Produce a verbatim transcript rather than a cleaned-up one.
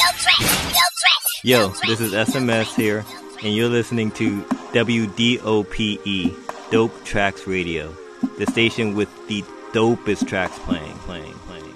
Yo, this is S M S here, and you're listening to W D O P E, Dope Tracks Radio, the station with the dopest tracks playing, playing, playing.